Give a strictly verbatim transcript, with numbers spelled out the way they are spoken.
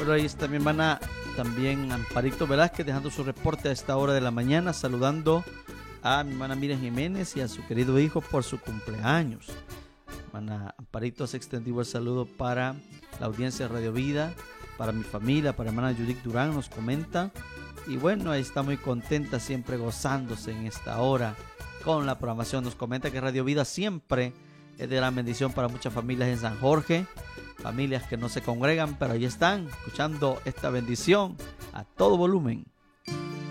Bueno, ahí está mi hermana también Amparito Velázquez dejando su reporte a esta hora de la mañana, saludando a mi hermana Miriam Jiménez y a su querido hijo por su cumpleaños. Hermana Amparito se extendió el saludo para la audiencia de Radio Vida, para mi familia, para hermana Judith Durán, nos comenta. Y bueno, ahí está muy contenta, siempre gozándose en esta hora con la programación. Nos comenta que Radio Vida siempre es de gran bendición para muchas familias en San Jorge, familias que no se congregan, pero ahí están escuchando esta bendición a todo volumen.